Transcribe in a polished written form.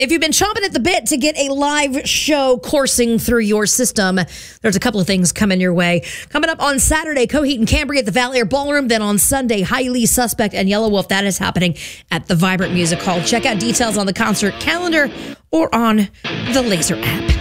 If you've been chomping at the bit to get a live show coursing through your system, there's a couple of things coming your way. Coming up on Saturday, Coheed and Cambria at the Valley Air Ballroom. Then on Sunday, Highly Suspect and Yellow Wolf. That is happening at the Vibrant Music Hall. Check out details on the concert calendar or on the Laser app.